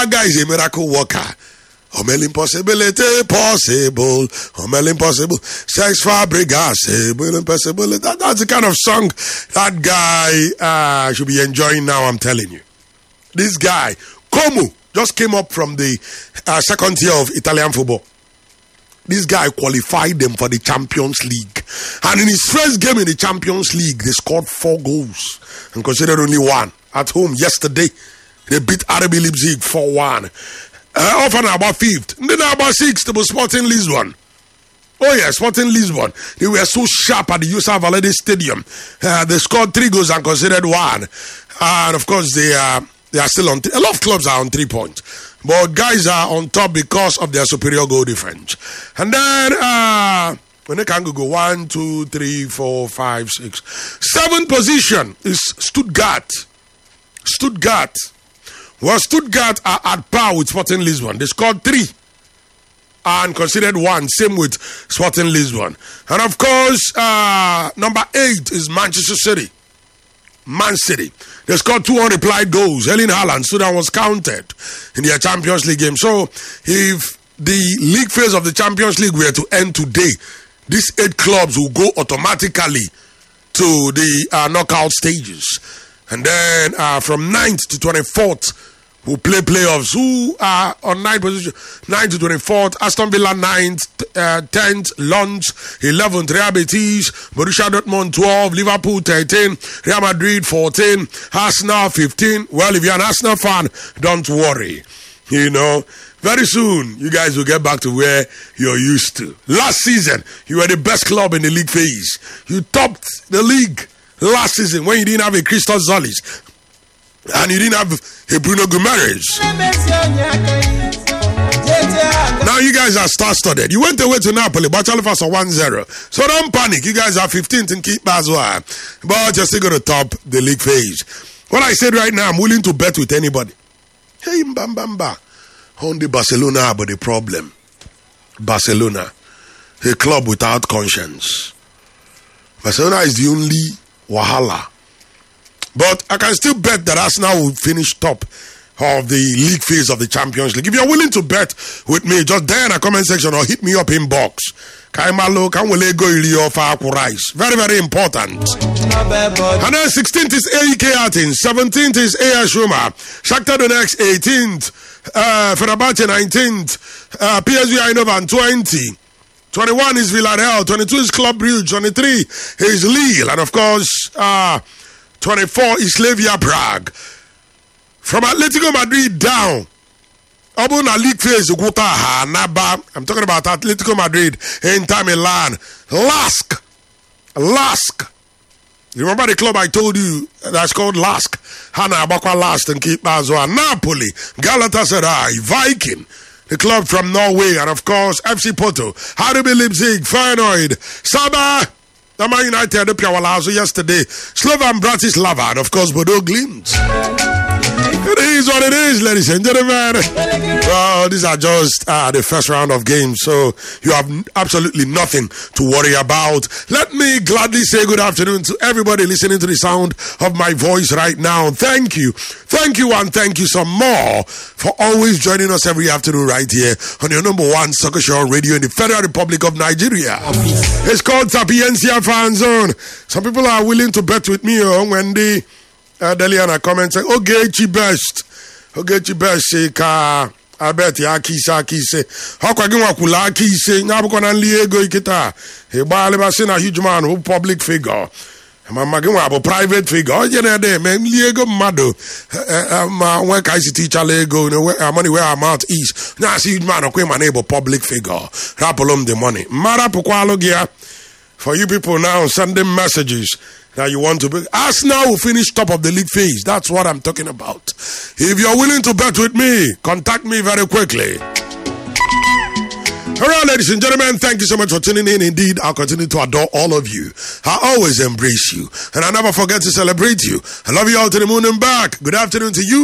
That guy is a miracle worker. Impossibility possible. Impossible. Sex fabricable. Impossible. That's the kind of song that guy should be enjoying now, I'm telling you. This guy, Como, just came up from the second tier of Italian football. This guy qualified them for the Champions League. And in his first game in the Champions League, they scored 4 goals and considered only 1 at home yesterday. They beat RB Leipzig 4-1. Often about 5th. Then about 6th, it was Sporting Lisbon. Oh yeah, Sporting Lisbon. They were so sharp at the Yusuf Valade Stadium. They scored 3 goals and considered 1. And of course, they are still on. A lot of clubs are on 3 points. But guys are on top because of their superior goal difference. And then when they can go 1, 2, 3, 4, 5, 6. 7th position is Stuttgart. Well, Stuttgart are at par with Sporting Lisbon. They scored 3 and considered 1. Same with Sporting Lisbon. And of course, number 8 is Manchester City. Man City. They scored 2 unreplied goals. Erling Haaland stood and was counted in their Champions League game. So, if the league phase of the Champions League were to end today, these 8 clubs will go automatically to the knockout stages. And then from 9th to 24th, we'll play playoffs. Who are on 9th position? 9th to 24th, Aston Villa 9th, 10th, Lens 11th, Real Betis, Borussia Dortmund 12, Liverpool 13, Real Madrid 14, Arsenal 15. Well, if you're an Arsenal fan, don't worry. You know, very soon, you guys will get back to where you're used to. Last season, you were the best club in the league phase. You topped the league last season when you didn't have a Christos Zolis and you didn't have a Bruno Guimaraes. Now you guys are star-studded. You went away to Napoli, but Chalifas are 1-0. So don't panic. You guys are 15th in keep as well. But you're still going to top the league phase. What I said right now, I'm willing to bet with anybody. Hey, Mbamba. Only Barcelona, but the problem. Barcelona, a club without conscience. Barcelona is the only wahala. But I can still bet that Arsenal will finish top of the league phase of the Champions League. If you're willing to bet with me, just there in the comment section or hit me up inbox. Very, very important. And then 16th is AEK Athens, 17th is AS Roma, Shakhtar Donetsk 18th, Fenerbahce 19th, PSV Eindhoven 20. 21 is Villarreal, 22 is Club Brugge, 23 is Lille, and of course, 24 is Slavia Prague. From Atletico Madrid down, I'm talking about Atletico Madrid, Inter Milan, Lask. You remember the club I told you that's called Lask? Hana Abakwa Last and keep Azwa. Napoli, Galatasaray, Viking, the club from Norway, and of course FC Porto, RB Leipzig, Feyenoord, Sabah, the Man United, the Piawalazo yesterday, Slovan Bratislava, and of course Bodo Glimt. It is what it is, ladies and gentlemen. Well, these are just the first round of games, so you have absolutely nothing to worry about. Let me gladly say good afternoon to everybody listening to the sound of my voice right now. Thank you, and thank you some more for always joining us every afternoon right here on your number one soccer show radio in the Federal Republic of Nigeria. It's called Sapiencia Fan Zone. Some people are willing to bet with me on Wendy. Deliana comment saying, Ogechi best, ka I bet ya kise. How can you wakula kise? Nabukona liego ikita. He baleba na huge man who public figure. Mamagwa a private figure. You know they man liego mado. When I see teacher lego, money where our mouth is. Now see huge man okay my neighbor public figure. Rapolum the money. Mara pukwalogia. For you people now sending messages that you want to be. Arsenal will finish top of the league phase. That's what I'm talking about. If you're willing to bet with me, contact me very quickly. All right, ladies and gentlemen, thank you so much for tuning in. Indeed, I'll continue to adore all of you. I always embrace you, and I never forget to celebrate you. I love you all to the moon and back. Good afternoon to you.